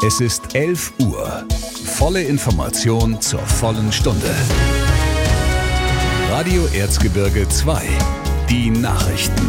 Es ist 11 Uhr. Volle Information zur vollen Stunde. Radio Erzgebirge 2. Die Nachrichten.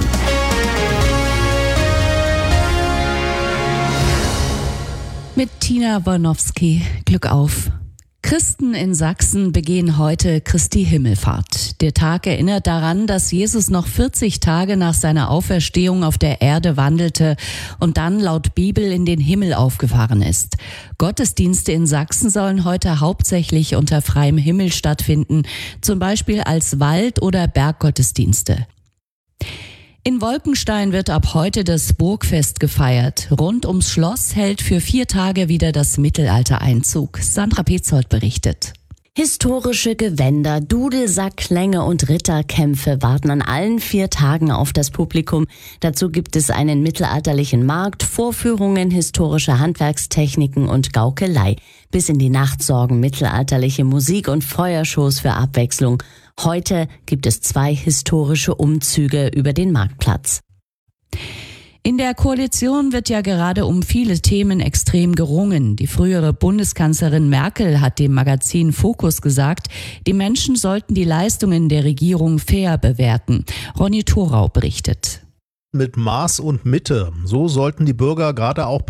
Mit Tina Wolnowski. Glück auf. Christen in Sachsen begehen heute Christi Himmelfahrt. Der Tag erinnert daran, dass Jesus noch 40 Tage nach seiner Auferstehung auf der Erde wandelte und dann laut Bibel in den Himmel aufgefahren ist. Gottesdienste in Sachsen sollen heute hauptsächlich unter freiem Himmel stattfinden, zum Beispiel als Wald- oder Berggottesdienste. In Wolkenstein wird ab heute das Burgfest gefeiert. Rund ums Schloss hält für 4 Tage wieder das Mittelalter Einzug. Sandra Petzold berichtet. Historische Gewänder, Dudelsackklänge und Ritterkämpfe warten an allen 4 Tagen auf das Publikum. Dazu gibt es einen mittelalterlichen Markt, Vorführungen, historische Handwerkstechniken und Gaukelei. Bis in die Nacht sorgen mittelalterliche Musik- und Feuershows für Abwechslung. Heute gibt es 2 historische Umzüge über den Marktplatz. In der Koalition wird ja gerade um viele Themen extrem gerungen. Die frühere Bundeskanzlerin Merkel hat dem Magazin Focus gesagt, die Menschen sollten die Leistungen der Regierung fair bewerten. Ronny Thorau berichtet. Mit Maß und Mitte. So sollten die Bürger gerade auch